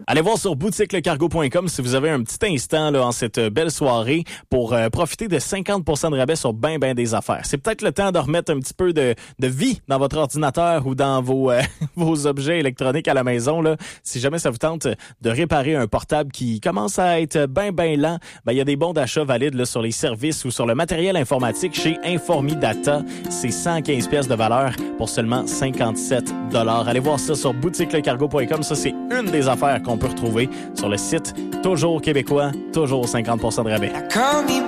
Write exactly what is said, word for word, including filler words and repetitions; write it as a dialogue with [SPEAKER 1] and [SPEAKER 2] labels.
[SPEAKER 1] Allez voir sur boutique le cargo point com si vous avez un petit instant là, en cette belle soirée pour euh, profiter de cinquante pour cent de rabais sur ben ben des affaires. C'est peut-être le temps de remettre un petit peu de, de vie dans votre ordinateur ou dans vos, euh, vos objets électroniques à la maison. Là. Si jamais ça vous tente de réparer un portable qui commence à être ben ben lent, ben il y a des bons d'achat valides là, sur les services ou sur le matériel informatique chez Informidata. C'est cent quinze pièces de valeur pour seulement cinquante-sept dollars. Allez voir ça sur boutique le cargo point com. Ça, c'est une des affaires qu'on peut retrouver sur le site. Toujours québécois, toujours cinquante pour cent de rabais.